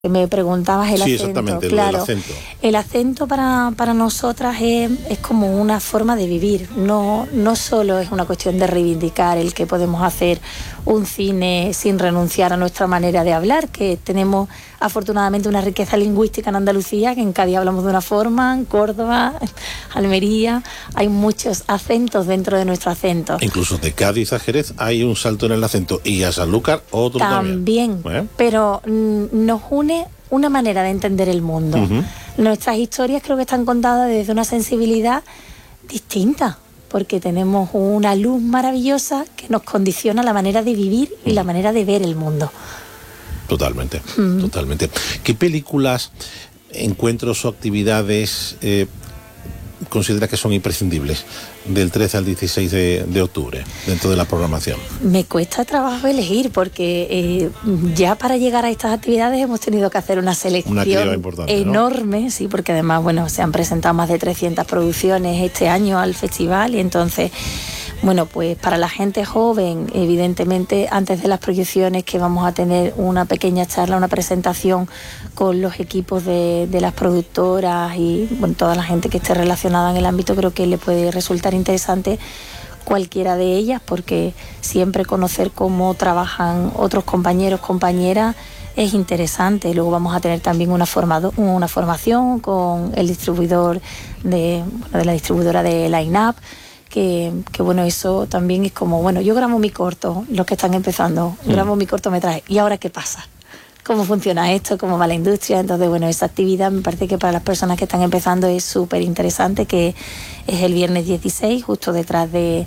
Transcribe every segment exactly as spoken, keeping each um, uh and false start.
Me preguntabas el sí, acento, exactamente, claro. El acento, el acento para, para nosotras es, es como una forma de vivir, no, no solo es una cuestión de reivindicar el que podemos hacer un cine sin renunciar a nuestra manera de hablar, que tenemos afortunadamente una riqueza lingüística en Andalucía, que en Cádiz hablamos de una forma, en Córdoba, Almería, hay muchos acentos dentro de nuestro acento. Incluso de Cádiz a Jerez hay un salto en el acento, y a Sanlúcar otro también. También, ¿eh? Pero mm, nos une una manera de entender el mundo. Uh-huh. Nuestras historias creo que están contadas desde una sensibilidad distinta, porque tenemos una luz maravillosa que nos condiciona la manera de vivir y uh-huh. la manera de ver el mundo. Totalmente, uh-huh. totalmente. ¿Qué películas, encuentros o actividades eh, considera que son imprescindibles del trece al dieciséis de, de octubre dentro de la programación? Me cuesta trabajo elegir porque eh, ya para llegar a estas actividades hemos tenido que hacer una selección una enorme, ¿no? Sí, porque además, bueno, se han presentado más de trescientas producciones este año al festival, y entonces, bueno, pues para la gente joven, evidentemente, antes de las proyecciones, que vamos a tener una pequeña charla, una presentación con los equipos de, de las productoras y, bueno, toda la gente que esté relacionada en el ámbito, creo que le puede resultar interesante cualquiera de ellas, porque siempre conocer cómo trabajan otros compañeros, compañeras, es interesante. Luego vamos a tener también una, formado, una formación con el distribuidor de, bueno, de la distribuidora de Line Up, que, que bueno, eso también es como, bueno, yo grabo mi corto, los que están empezando, mm. grabo mi cortometraje, ¿y ahora qué pasa? ¿Cómo funciona esto? ¿Cómo va la industria? Entonces, bueno, esa actividad me parece que para las personas que están empezando es súper interesante, que es el viernes dieciséis, justo detrás de,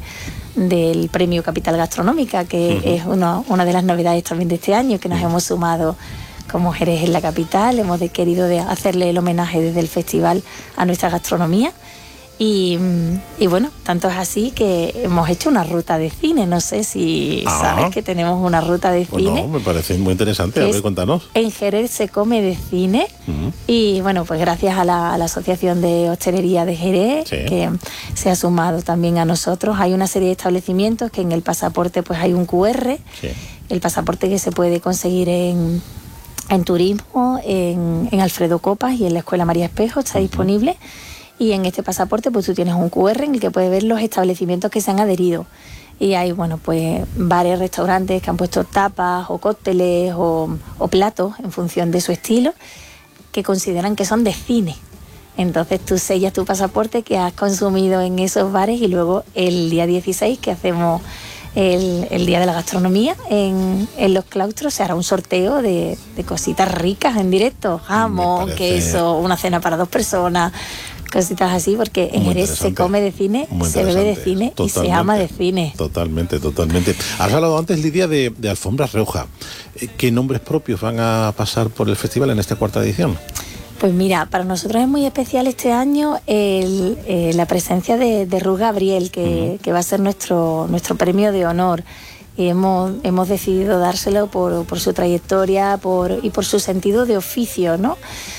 del premio Capital Gastronómica, que uh-huh. es uno, una de las novedades también de este año, que nos uh-huh. hemos sumado como Jerez en la capital. Hemos de, querido de hacerle el homenaje desde el festival a nuestra gastronomía. Y, y bueno, tanto es así que hemos hecho una ruta de cine. No sé si ah, sabes que tenemos una ruta de pues cine. No, me parece muy interesante. A ver, cuéntanos. En Jerez se come de cine. Uh-huh. Y bueno, pues gracias a la, a la Asociación de Hostelería de Jerez, sí. que se ha sumado también a nosotros. Hay una serie de establecimientos que en el pasaporte pues hay un cu erre. Sí. El pasaporte que se puede conseguir en, en turismo, en, en Alfredo Copas y en la Escuela María Espejo está uh-huh. disponible. Y en este pasaporte pues tú tienes un cu erre en el que puedes ver los establecimientos que se han adherido. Y hay, bueno, pues bares, restaurantes que han puesto tapas o cócteles o, o platos en función de su estilo, que consideran que son de cine. Entonces tú sellas tu pasaporte que has consumido en esos bares, y luego el día dieciséis, que hacemos el, el Día de la Gastronomía, en, en los claustros se hará un sorteo de, de cositas ricas en directo, jamón, queso, una cena para dos personas, cositas así, porque en Jerez se come de cine, se bebe de cine totalmente, y se ama de cine. Totalmente, totalmente. Has hablado antes, Lidia, de, de Alfombra Rioja. ¿Qué nombres propios van a pasar por el festival en esta cuarta edición? Pues mira, para nosotros es muy especial este año el, eh, la presencia de, de Ruth Gabriel, que, uh-huh. que va a ser nuestro, nuestro premio de honor. Y hemos, hemos decidido dárselo por, por su trayectoria por, y por su sentido de oficio, ¿no?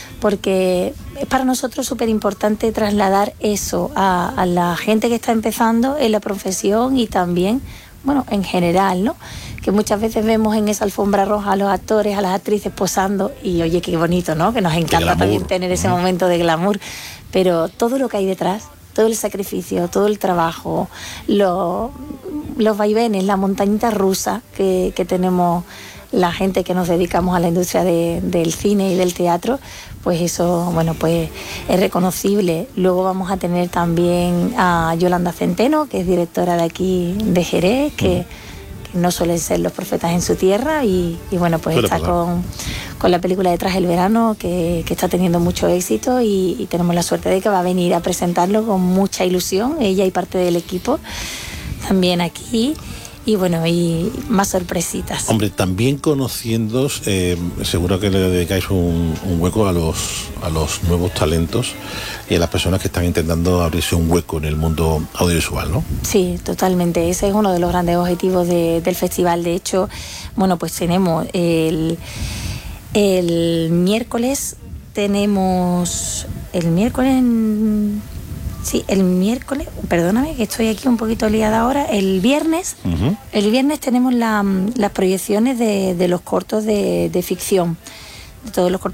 Porque es para nosotros súper importante trasladar eso a, a la gente que está empezando en la profesión y también, bueno, en general, ¿no? Que muchas veces vemos en esa alfombra roja a los actores, a las actrices posando, y oye, qué bonito, ¿no? Que nos encanta también tener ese uh-huh. momento de glamour, pero todo lo que hay detrás, todo el sacrificio, todo el trabajo, lo, los vaivenes, la montañita rusa que, que tenemos la gente que nos dedicamos a la industria de, del cine y del teatro, pues eso, bueno, pues es reconocible. Luego vamos a tener también a Yolanda Centeno, que es directora de aquí de Jerez, que, que no suelen ser los profetas en su tierra, y, y bueno, pues está con, con la película de Tras el verano, que, que está teniendo mucho éxito, y, y tenemos la suerte de que va a venir a presentarlo con mucha ilusión, ella y parte del equipo también aquí. Y bueno, y más sorpresitas. Hombre, también conociéndos, eh, seguro que le dedicáis un, un hueco a los, a los nuevos talentos y a las personas que están intentando abrirse un hueco en el mundo audiovisual, ¿no? Sí, totalmente. Ese es uno de los grandes objetivos de, del festival. De hecho, bueno, pues tenemos el, el miércoles, tenemos el miércoles... Sí, el miércoles, perdóname que estoy aquí un poquito liada ahora, el viernes, uh-huh. el viernes tenemos la, las proyecciones de, de los cortos de, de ficción. todos los